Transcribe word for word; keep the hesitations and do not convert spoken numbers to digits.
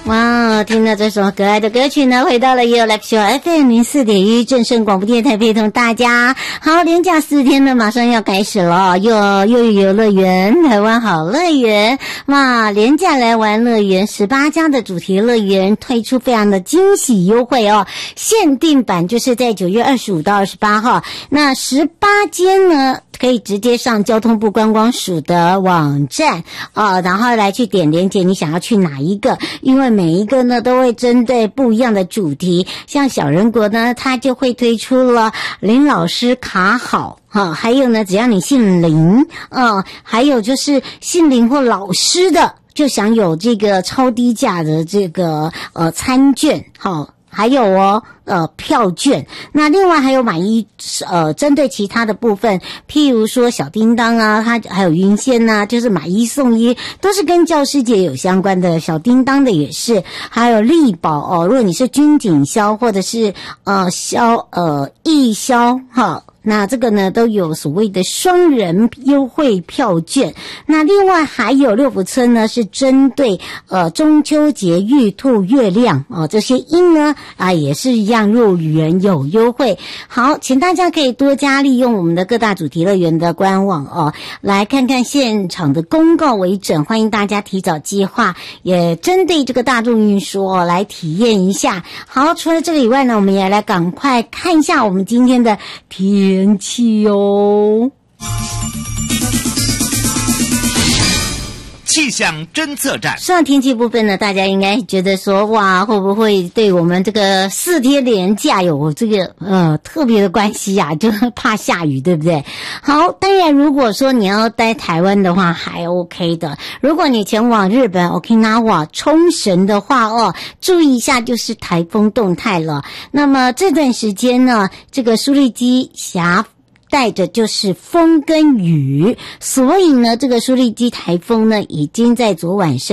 哇，听到这首可爱的歌曲呢，回到了 You Like Show F M 零四点一正声广播电台，陪同大家。好，连假四天呢，马上要开始了，又又有游乐园，台湾好乐园。哇，连假来玩乐园，十八家的主题乐园推出非常的惊喜优惠哦，限定版就是在九月二十五到二十八号，那十八间呢，可以直接上交通部观光署的网站啊，然后来去点连结，你想要去哪一个？因为每一个呢都会针对不一样的主题，像小人国呢，它就会推出了林老师卡好。哈，还有呢，只要你姓林，呃，还有就是姓林或老师的，就享有这个超低价的这个呃餐券，好。还有哦，呃，票券。那另外还有买一，呃，针对其他的部分，譬如说小叮当啊，它还有云仙呐、啊，就是买一送一，都是跟教师节有相关的。小叮当的也是，还有力宝哦。如果你是军警消或者是呃消呃义消哈。那这个呢都有所谓的双人优惠票券。那另外还有六福村呢是针对呃中秋节玉兔月亮哦这些音呢啊也是一样入园有优惠。好，请大家可以多加利用我们的各大主题乐园的官网哦，来看看现场的公告为准，欢迎大家提早计划，也针对这个大众运输哦来体验一下。好，除了这个以外呢，我们也来赶快看一下我们今天的天天气哦。 气象侦测站。 上天气部分呢，大家应该觉得说，哇，会不会对我们这个四天连假有这个呃特别的关系啊？就怕下雨，对不对？好，当然如果说你要待台湾的话，还 OK 的。如果你前往日本 Okinawa 冲绳的话哦，注意一下就是台风动态了。那么这段时间呢，这个苏力基辖带着就是风跟雨，所以呢，这个苏力基台风呢，已经在昨晚上